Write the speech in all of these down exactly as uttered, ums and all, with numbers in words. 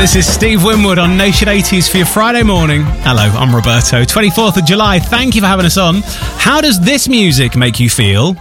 This is Steve Winwood on Nation eighties for your Friday morning. Hello, I'm Roberto. twenty-fourth of July. Thank you for having us on. How does this music make you feel?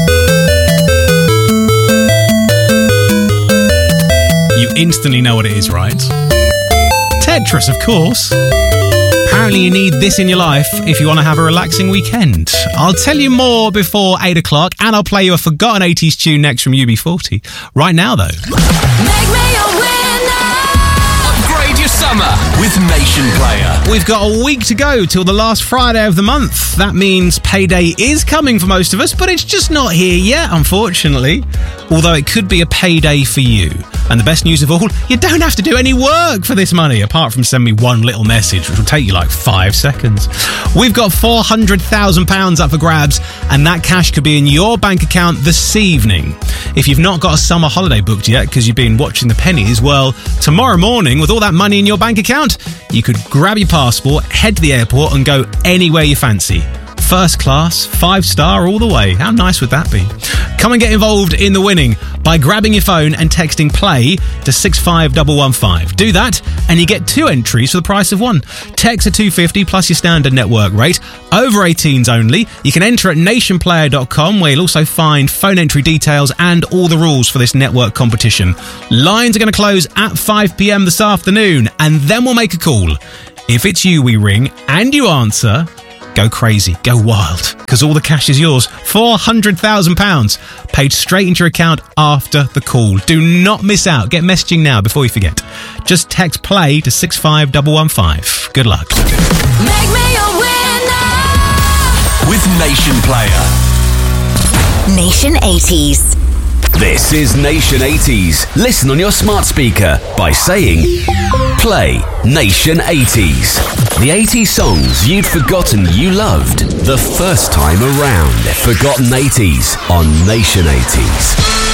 You instantly know what it is, right? Tetris, of course. Apparently you need this in your life if you want to have a relaxing weekend. I'll tell you more before eight o'clock, and I'll play you a forgotten eighties tune next from U B forty. Right now, though. Make me a winner! Upgrade your summer with Nation Player. We've got a week to go till the last Friday of the month. That means payday is coming for most of us, but it's just not here yet, unfortunately. Although it could be a payday for you. And the best news of all, you don't have to do any work for this money, apart from send me one little message, which will take you like five seconds. We've got four hundred thousand pounds up for grabs, and that cash could be in your bank account this evening. If you've not got a summer holiday booked yet because you've been watching the pennies, well, tomorrow morning, with all that money in your bank account, you could grab your passport, head to the airport, and go anywhere you fancy. First class, five star, all the way. How nice would that be? Come and get involved in the winning by grabbing your phone and texting play to six five one one five. Do that and you get two entries for the price of one. Text at two fifty plus your standard network rate. Over eighteens only. You can enter at nation player dot com, where you'll also find phone entry details and all the rules for this network competition. Lines are going to close at five p.m. this afternoon, and then we'll make a call. If it's you we ring and you answer, go crazy, go wild, because all the cash is yours. four hundred thousand pounds paid straight into your account after the call. Do not miss out. Get messaging now before you forget. Just text play to six five one one five. Good luck. Make me a winner! With Nation Player. Nation eighties. This is Nation eighties. Listen on your smart speaker by saying play Nation eighties. The eighties songs you'd forgotten you loved the first time around. Forgotten eighties on Nation eighties.